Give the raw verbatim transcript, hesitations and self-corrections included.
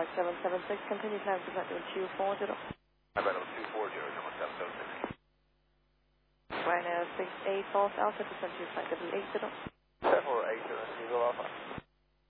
five seven seven six, continue climb to flight level two four zero. Flight level two four zero, one seven seven six. Right now, six eight False Alpha, descend to flight level eight zero. seven four eight zero, Eagle Alpha.